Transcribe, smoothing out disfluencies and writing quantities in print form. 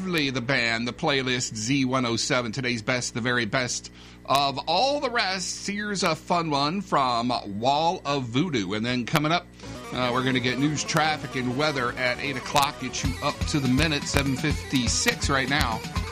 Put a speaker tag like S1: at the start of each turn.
S1: Medley, the band, the playlist Z107, today's best, the very best of all the rest. Here's a fun one from Wall of Voodoo. And then coming up, we're going to get news, traffic, and weather at 8 o'clock. Get you up to the minute, 7:56 right now.